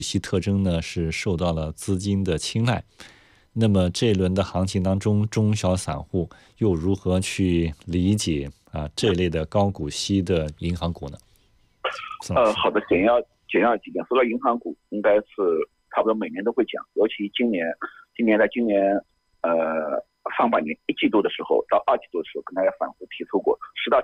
息特征呢是受到了资金的青睐。那么这一轮的行情当中，中小散户又如何去理解这类的高股息的银行股呢？ 好的，简要几点。说到银行股，应该是差不多每年都会讲，尤其今年上半年1季度的时候到2季度的时候，跟大家反复提出过，10到